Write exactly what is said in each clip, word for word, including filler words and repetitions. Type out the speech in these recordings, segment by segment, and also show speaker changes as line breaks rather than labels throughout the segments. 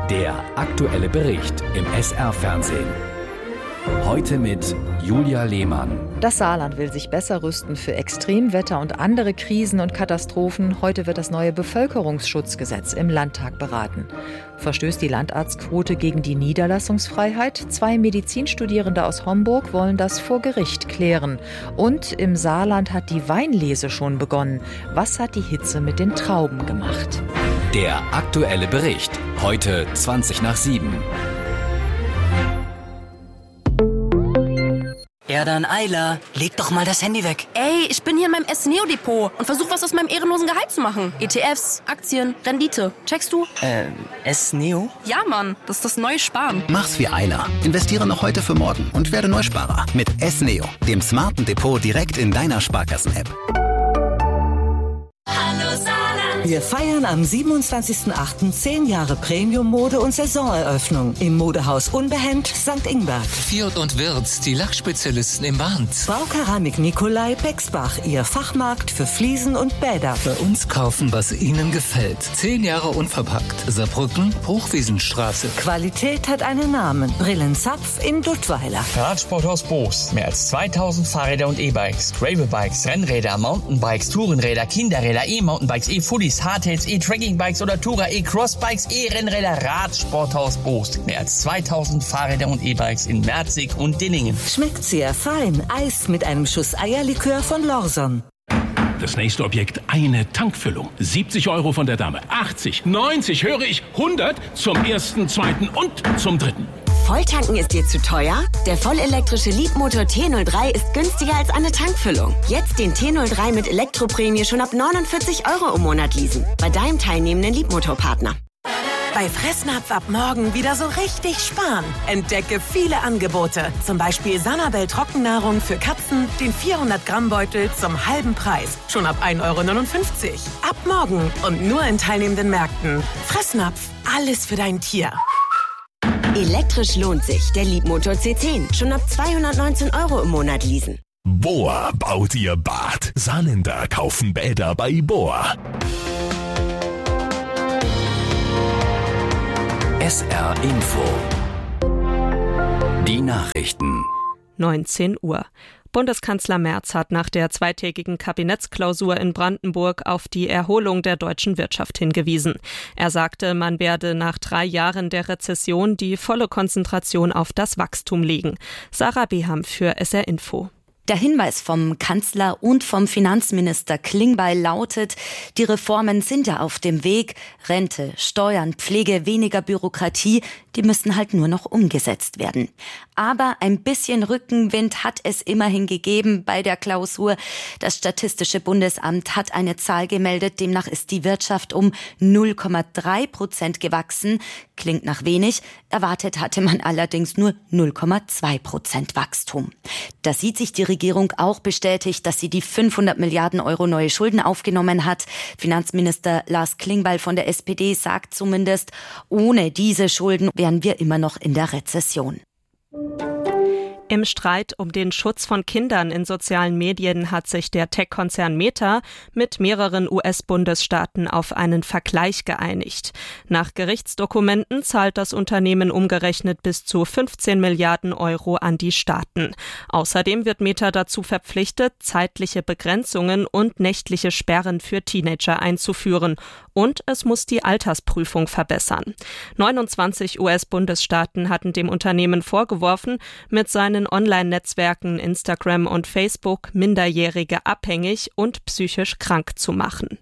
Der aktuelle Bericht im S R-Fernsehen. Heute mit Julia Lehmann.
Das Saarland will sich besser rüsten für Extremwetter und andere Krisen und Katastrophen. Heute wird das neue Bevölkerungsschutzgesetz im Landtag beraten. Verstößt die Landarztquote gegen die Niederlassungsfreiheit? Zwei Medizinstudierende aus Homburg wollen das vor Gericht klären. Und im Saarland hat die Weinlese schon begonnen. Was hat die Hitze mit den Trauben gemacht?
Der aktuelle Bericht. Heute zwanzig nach sieben.
Ja dann, Ayla, leg doch mal das Handy weg.
Ey, ich bin hier in meinem S-Neo-Depot und versuche was aus meinem ehrenlosen Gehalt zu machen. E T Fs, Aktien, Rendite. Checkst du?
Äh, S-Neo?
Ja, Mann, das ist das neue Sparen.
Mach's wie Ayla. Investiere noch heute für morgen und werde Neusparer. Mit S-Neo, dem smarten Depot direkt in deiner Sparkassen-App.
Wir feiern am siebenundzwanzigsten achten zehn Jahre Premium-Mode und Saisoneröffnung im Modehaus Unbehend Sankt Ingbert.
Fiat und Wirtz, die Lachspezialisten im Band.
Baukeramik Nikolai Bexbach, ihr Fachmarkt für Fliesen und Bäder.
Bei uns kaufen, was Ihnen gefällt. Zehn Jahre unverpackt. Saarbrücken, Hochwiesenstraße.
Qualität hat einen Namen. Brillenzapf in Duttweiler.
Radsporthaus Boos. Mehr als zweitausend Fahrräder und E-Bikes. Gravelbikes, Rennräder, Mountainbikes, Tourenräder, Kinderräder, E-Mountainbikes, E-Fullies, Hardtails, E-Trackingbikes oder Tourer, E-Crossbikes, E-Rennräder, Radsporthaus Boos. Mehr als zweitausend Fahrräder und E-Bikes in Merzig und Dillingen.
Schmeckt sehr fein. Eis mit einem Schuss Eierlikör von Lorson.
Das nächste Objekt, eine Tankfüllung. siebzig Euro von der Dame. achtzig, neunzig, höre ich, hundert zum ersten, zweiten und zum dritten.
Volltanken ist dir zu teuer? Der vollelektrische Leapmotor T null drei ist günstiger als eine Tankfüllung. Jetzt den T null drei mit Elektroprämie schon ab neunundvierzig Euro im Monat leasen. Bei deinem teilnehmenden Leapmotor-Partner.
Bei Fressnapf ab morgen wieder so richtig sparen. Entdecke viele Angebote. Zum Beispiel Sanabel Trockennahrung für Katzen, den vierhundert Gramm Beutel zum halben Preis. Schon ab ein Euro neunundfünfzig. Ab morgen und nur in teilnehmenden Märkten. Fressnapf, alles für dein Tier.
Elektrisch lohnt sich. Der Leapmotor C zehn. Schon ab zweihundertneunzehn Euro im Monat leasen.
Bohr baut ihr Bad. Saarländer kaufen Bäder bei Bohr.
S R Info. Die Nachrichten.
neunzehn Uhr. Bundeskanzler Merz hat nach der zweitägigen Kabinettsklausur in Brandenburg auf die Erholung der deutschen Wirtschaft hingewiesen. Er sagte, man werde nach drei Jahren der Rezession die volle Konzentration auf das Wachstum legen. Sarah Beham für S R Info.
Der Hinweis vom Kanzler und vom Finanzminister Klingbeil lautet, die Reformen sind ja auf dem Weg. Rente, Steuern, Pflege, weniger Bürokratie, die müssen halt nur noch umgesetzt werden. Aber ein bisschen Rückenwind hat es immerhin gegeben bei der Klausur. Das Statistische Bundesamt hat eine Zahl gemeldet, demnach ist die Wirtschaft um null Komma drei Prozent gewachsen. Klingt nach wenig, erwartet hatte man allerdings nur null Komma zwei Prozent Wachstum. Da sieht sich die Regierung auch bestätigt, dass sie die fünfhundert Milliarden Euro neue Schulden aufgenommen hat. Finanzminister Lars Klingbeil von der S P D sagt zumindest, ohne diese Schulden wären wir immer noch in der Rezession.
Im Streit um den Schutz von Kindern in sozialen Medien hat sich der Tech-Konzern Meta mit mehreren U S-Bundesstaaten auf einen Vergleich geeinigt. Nach Gerichtsdokumenten zahlt das Unternehmen umgerechnet bis zu fünfzehn Milliarden Euro an die Staaten. Außerdem wird Meta dazu verpflichtet, zeitliche Begrenzungen und nächtliche Sperren für Teenager einzuführen. Und es muss die Altersprüfung verbessern. neunundzwanzig U S-Bundesstaaten hatten dem Unternehmen vorgeworfen, mit seinen Online-Netzwerken Instagram und Facebook Minderjährige abhängig und psychisch krank zu machen.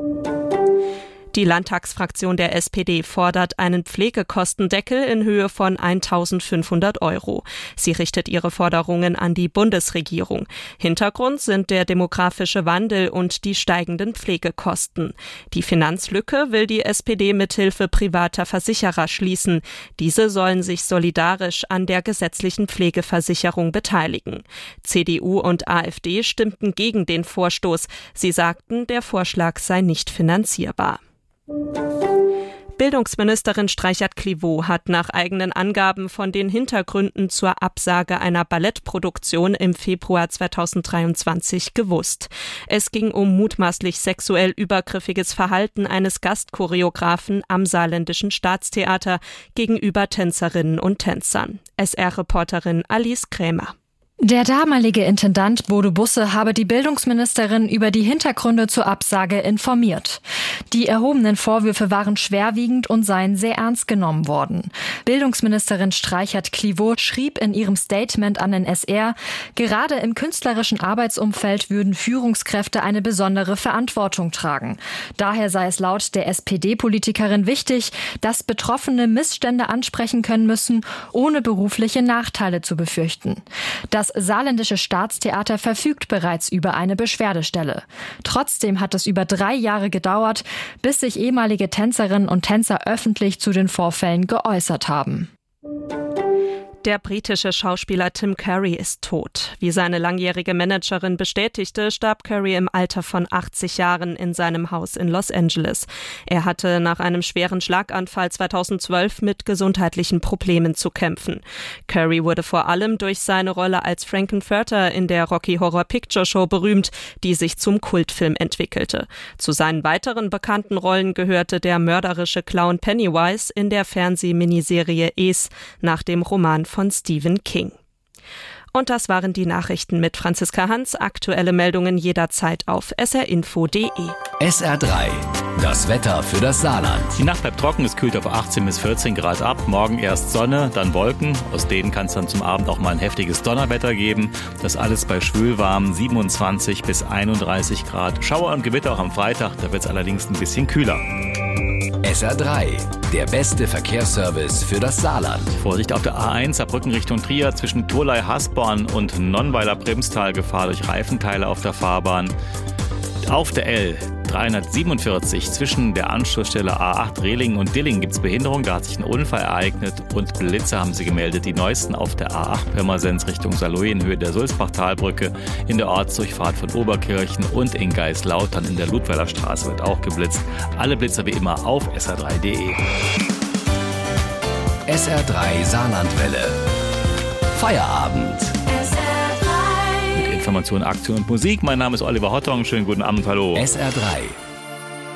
Die Landtagsfraktion der S P D fordert einen Pflegekostendeckel in Höhe von eintausendfünfhundert Euro. Sie richtet ihre Forderungen an die Bundesregierung. Hintergrund sind der demografische Wandel und die steigenden Pflegekosten. Die Finanzlücke will die S P D mithilfe privater Versicherer schließen. Diese sollen sich solidarisch an der gesetzlichen Pflegeversicherung beteiligen. C D U und A f D stimmten gegen den Vorstoß. Sie sagten, der Vorschlag sei nicht finanzierbar. Bildungsministerin Streichert-Clivaux hat nach eigenen Angaben von den Hintergründen zur Absage einer Ballettproduktion im Februar zweitausenddreiundzwanzig gewusst. Es ging um mutmaßlich sexuell übergriffiges Verhalten eines Gastchoreografen am Saarländischen Staatstheater gegenüber Tänzerinnen und Tänzern. S R-Reporterin Alice Krämer.
Der damalige Intendant Bodo Busse habe die Bildungsministerin über die Hintergründe zur Absage informiert. Die erhobenen Vorwürfe waren schwerwiegend und seien sehr ernst genommen worden. Bildungsministerin Streichert-Clivaux schrieb in ihrem Statement an den S R, gerade im künstlerischen Arbeitsumfeld würden Führungskräfte eine besondere Verantwortung tragen. Daher sei es laut der S P D-Politikerin wichtig, dass Betroffene Missstände ansprechen können müssen, ohne berufliche Nachteile zu befürchten. Das Das Saarländische Staatstheater verfügt bereits über eine Beschwerdestelle. Trotzdem hat es über drei Jahre gedauert, bis sich ehemalige Tänzerinnen und Tänzer öffentlich zu den Vorfällen geäußert haben.
Der britische Schauspieler Tim Curry ist tot. Wie seine langjährige Managerin bestätigte, starb Curry im Alter von achtzig Jahren in seinem Haus in Los Angeles. Er hatte nach einem schweren Schlaganfall zweitausendzwölf mit gesundheitlichen Problemen zu kämpfen. Curry wurde vor allem durch seine Rolle als Frankenfurter in der Rocky Horror Picture Show berühmt, die sich zum Kultfilm entwickelte. Zu seinen weiteren bekannten Rollen gehörte der mörderische Clown Pennywise in der Fernsehminiserie Es nach dem Roman von von Stephen King. Und das waren die Nachrichten mit Franziska Hans. Aktuelle Meldungen jederzeit auf s r info punkt d e.
S R drei. Das Wetter für das Saarland.
Die Nacht bleibt trocken, es kühlt auf achtzehn bis vierzehn Grad ab. Morgen erst Sonne, dann Wolken. Aus denen kann es dann zum Abend auch mal ein heftiges Donnerwetter geben. Das alles bei schwülwarmen siebenundzwanzig bis einunddreißig Grad. Schauer und Gewitter auch am Freitag, da wird es allerdings ein bisschen kühler.
S R drei, der beste Verkehrsservice für das Saarland.
Vorsicht auf der A eins, Saarbrücken Richtung Trier, zwischen Tholey-Hasborn und Nonnweiler-Bremstal, Gefahr durch Reifenteile auf der Fahrbahn. Auf der L dreihundertsiebenundvierzig zwischen der Anschlussstelle A acht Rehlingen und Dillingen gibt es Behinderung, da hat sich ein Unfall ereignet und Blitze haben sie gemeldet. Die neuesten auf der A acht Pirmasens Richtung Saarlouis in Höhe der Sulzbachtalbrücke, in der Ortsdurchfahrt von Oberkirchen und in Geislautern in der Ludweiler Straße wird auch geblitzt. Alle Blitzer wie immer auf s r drei punkt d e.
S R drei Saarlandwelle. Feierabend.
Information, Aktion und Musik. Mein Name ist Oliver Hottong. Schönen guten Abend, hallo.
S R drei.